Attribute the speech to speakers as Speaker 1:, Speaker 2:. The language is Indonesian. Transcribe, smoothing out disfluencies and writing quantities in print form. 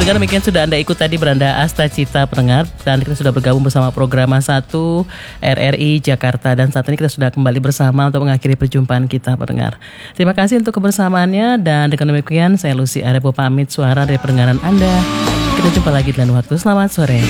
Speaker 1: Dengan demikian sudah Anda ikut tadi Beranda Asta Cita pendengar, dan kita sudah bergabung bersama program 1 RRI Jakarta, dan saat ini kita sudah kembali bersama untuk mengakhiri perjumpaan kita pendengar. Terima kasih untuk kebersamaannya, dan dengan demikian saya Lucy Arebo pamit suara dari pendengaran Anda. Kita jumpa lagi di lain waktu. Selamat sore.